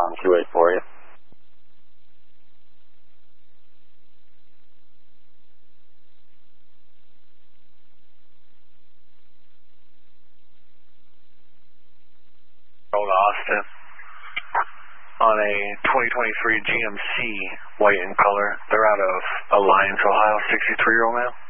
2-8 for you. Austin on a 2023 GMC, white in color. They're out of Alliance, Ohio, 63-year-old male.